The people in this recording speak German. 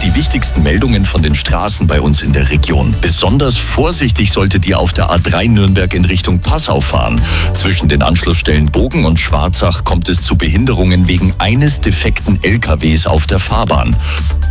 die wichtigsten Meldungen von den Straßen bei uns in der Region. Besonders vorsichtig solltet ihr auf der A3 Nürnberg in Richtung Passau fahren. Zwischen den Anschlussstellen Bogen und Schwarzach kommt es zu Behinderungen wegen eines defekten LKWs auf der Fahrbahn.